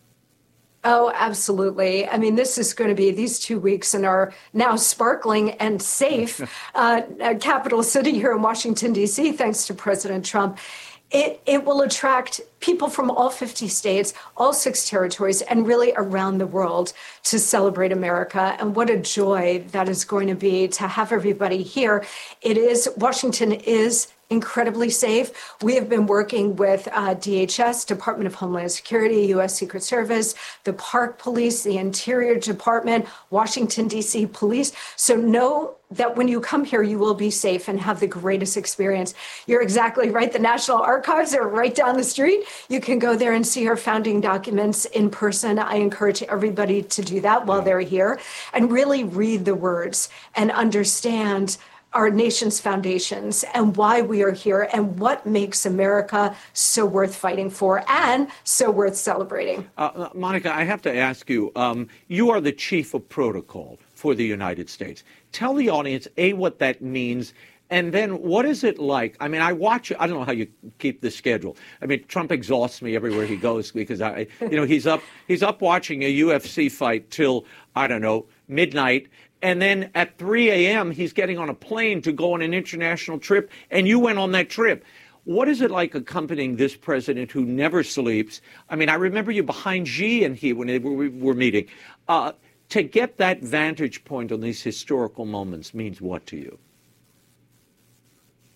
Oh, absolutely. I mean, this is going to be these two weeks in our now sparkling and safe uh, capital city here in Washington, D C, thanks to President Trump. It, it will attract people from all fifty states, all six territories, and really around the world to celebrate America. And what a joy that is going to be to have everybody here. It is, Washington is incredibly safe. We have been working with uh, D H S, Department of Homeland Security, U S Secret Service, the Park Police, the Interior Department, Washington, D C Police. So know that when you come here, you will be safe and have the greatest experience. You're exactly right. The National Archives are right down the street. You can go there and see our founding documents in person. I encourage everybody to do that while they're here and really read the words and understand our nation's foundations and why we are here and what makes America so worth fighting for and so worth celebrating. Uh, Monica, I have to ask you, um, you are the chief of protocol for the United States. Tell the audience, A, what that means, and then what is it like? I mean, I watch, I don't know how you keep the schedule. I mean, Trump exhausts me everywhere he goes because, I, you know, he's up, he's up watching a U F C fight till, I don't know, midnight. And then at three a.m., he's getting on a plane to go on an international trip, and you went on that trip. What is it like accompanying this president who never sleeps? I mean, I remember you behind Xi and he when they were, were meeting. Uh, to get that vantage point on these historical moments means what to you?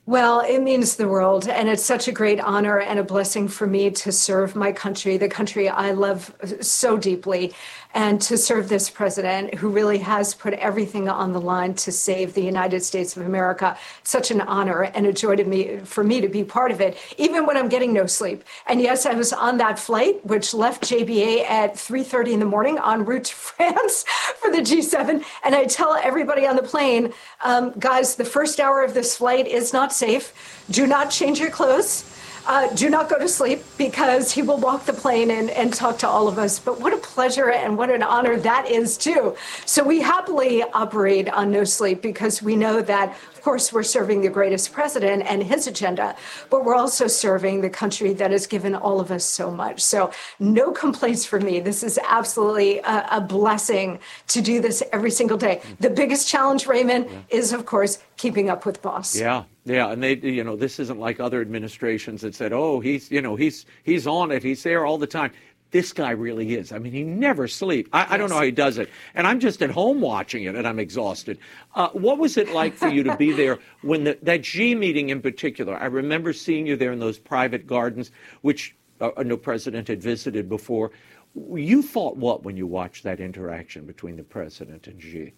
Well, it means the world, and it's such a great honor and a blessing for me to serve my country, the country I love so deeply, and to serve this president who really has put everything on the line to save the United States of America. Such an honor and a joy to me for me to be part of it, even when I'm getting no sleep. And yes, I was on that flight, which left J B A at three thirty in the morning en route to France for the G seven. And I tell everybody on the plane, um, guys, the first hour of this flight is not safe. Do not change your clothes. Uh, do not go to sleep, because he will walk the plane and, and talk to all of us. But what a pleasure and what an honor that is, too. So we happily operate on no sleep, because we know that, of course, we're serving the greatest president and his agenda, but we're also serving the country that has given all of us so much. So no complaints for me. This is absolutely a, a blessing to do this every single day. The biggest challenge, Raymond, yeah. is, of course, keeping up with boss. Yeah. Yeah, and they, you know, this isn't like other administrations that said, "Oh, he's, you know, he's he's on it, he's there all the time." This guy really is. I mean, he never sleeps. I, yes. I don't know how he does it, and I'm just at home watching it, and I'm exhausted. Uh, what was it like for you to be there when the, that Xi meeting in particular? I remember seeing you there in those private gardens, which uh, no president had visited before. You thought what when you watched that interaction between the president and Xi?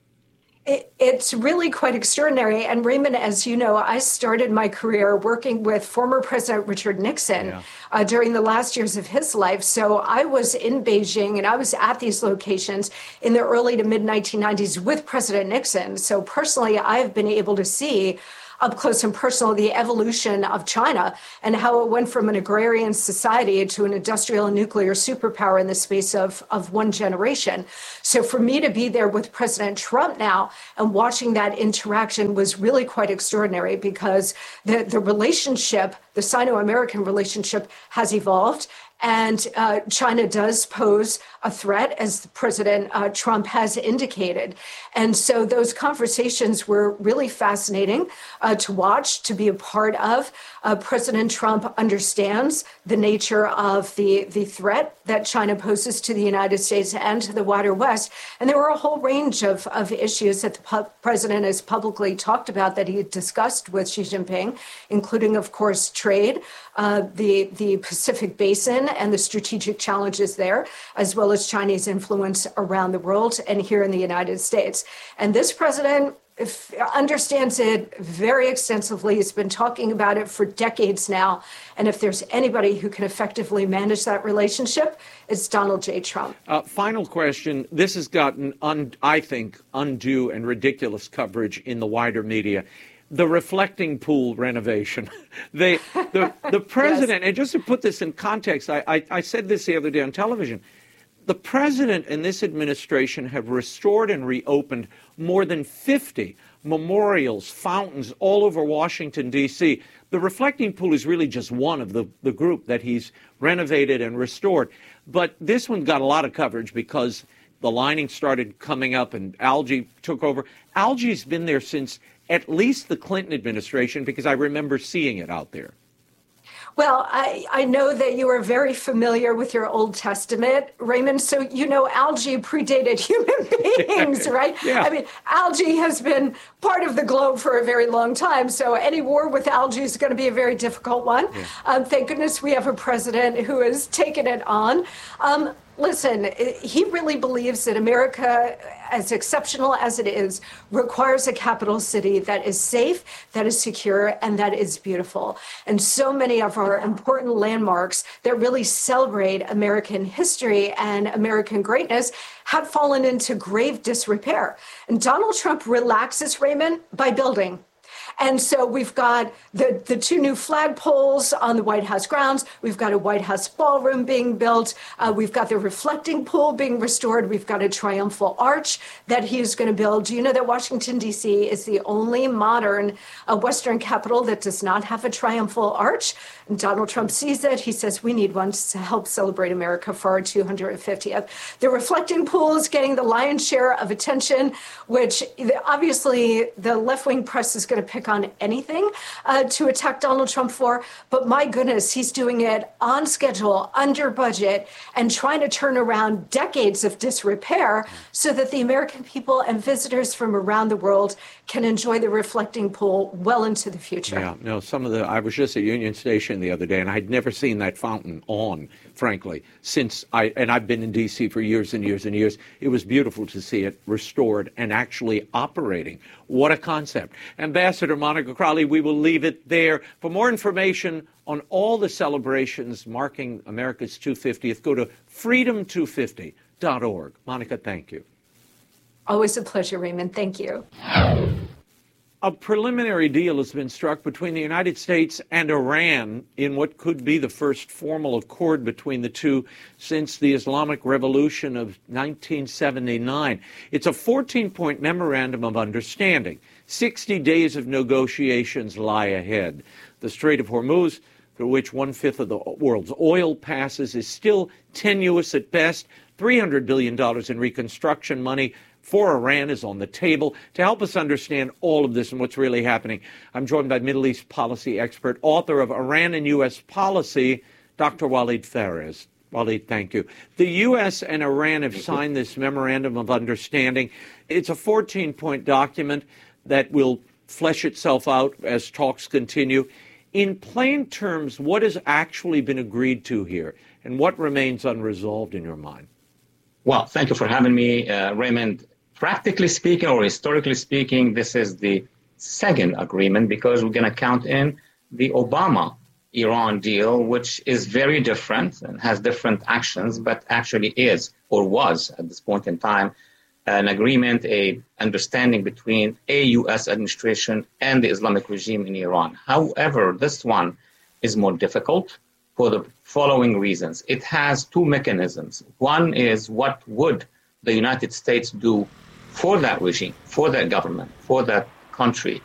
It, it's really quite extraordinary. And Raymond, as you know, I started my career working with former President Richard Nixon yeah. uh, during the last years of his life. So I was in Beijing and I was at these locations in the early to mid nineteen nineties with President Nixon. So personally, I've been able to see up close and personal the evolution of China and how it went from an agrarian society to an industrial and nuclear superpower in the space of, of one generation. So for me to be there with President Trump now and watching that interaction was really quite extraordinary, because the, the relationship, the Sino-American relationship, has evolved. And uh, China does pose a threat, as President uh, Trump has indicated. And so those conversations were really fascinating uh, to watch, to be a part of. Uh, President Trump understands the nature of the, the threat that China poses to the United States and to the wider West. And there were a whole range of, of issues that the pu- president has publicly talked about that he discussed with Xi Jinping, including, of course, trade, uh, the, the Pacific Basin, and the strategic challenges there, as well as Chinese influence around the world and here in the United States. And this president if, understands it very extensively. He's been talking about it for decades now. And if there's anybody who can effectively manage that relationship, it's Donald J. Trump. Uh, final question. This has gotten, un, I think, undue and ridiculous coverage in the wider media. The reflecting pool renovation. they, the, the president, yes. and just to put this in context, I, I, I said this the other day on television, the president and this administration have restored and reopened more than fifty memorials, fountains all over Washington, D C The reflecting pool is really just one of the, the group that he's renovated and restored. But this one got a lot of coverage because the lining started coming up and algae took over. Algae's been there since at least the Clinton administration, because I remember seeing it out there. Well, I, I know that you are very familiar with your Old Testament, Raymond. So, you know, algae predated human beings, right? Yeah. I mean, algae has been part of the globe for a very long time. So any war with algae is going to be a very difficult one. Yeah. Um, thank goodness we have a president who has taken it on. Um, Listen, he really believes that America, as exceptional as it is, requires a capital city that is safe, that is secure, and that is beautiful. And so many of our important landmarks that really celebrate American history and American greatness have fallen into grave disrepair. And Donald Trump relaxes, Raymond, by building. And so we've got the, the two new flagpoles on the White House grounds. We've got a White House ballroom being built. Uh, we've got the reflecting pool being restored. We've got a triumphal arch that he is going to build. Do you know that Washington, D C is the only modern uh, Western capital that does not have a triumphal arch? And Donald Trump sees it. He says, we need one to help celebrate America for our two hundred fiftieth. The reflecting pool is getting the lion's share of attention, which obviously the left-wing press is going to pick on anything uh, to attack Donald Trump for. But my goodness, he's doing it on schedule, under budget, and trying to turn around decades of disrepair so that the American people and visitors from around the world can enjoy the reflecting pool well into the future. Yeah, no, some of the, I was just at Union Station the other day, and I'd never seen that fountain on, frankly, since I, and I've been in D C for years and years and years. It was beautiful to see it restored and actually operating. What a concept. Ambassador Monica Crowley, we will leave it there. For more information on all the celebrations marking America's two hundred fiftieth, go to freedom two fifty dot org. Monica, thank you. Always a pleasure, Raymond. Thank you. A preliminary deal has been struck between the United States and Iran in what could be the first formal accord between the two since the Islamic Revolution of nineteen seventy-nine. It's a fourteen-point memorandum of understanding. sixty days of negotiations lie ahead. The Strait of Hormuz, through which one-fifth of the world's oil passes, is still tenuous at best. three hundred billion dollars in reconstruction money for Iran is on the table. To help us understand all of this and what's really happening, I'm joined by Middle East policy expert, author of Iran and U S Policy, Doctor Walid Phares. Walid, thank you. The U S and Iran have signed this memorandum of understanding. It's a fourteen-point document that will flesh itself out as talks continue. In plain terms, what has actually been agreed to here, and what remains unresolved in your mind? Well, thank you for having me, uh, Raymond. Practically speaking, or historically speaking, this is the second agreement because we're going to count in the Obama-Iran deal, which is very different and has different actions, but actually is, or was at this point in time, an agreement, a understanding between a U S administration and the Islamic regime in Iran. However, this one is more difficult for the following reasons. It has two mechanisms. One is what would the United States do for that regime, for that government, for that country,